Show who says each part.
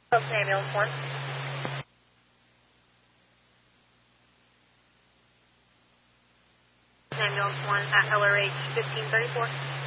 Speaker 1: Okay, ambulance 1. Ambulance 1 at LRH 1534.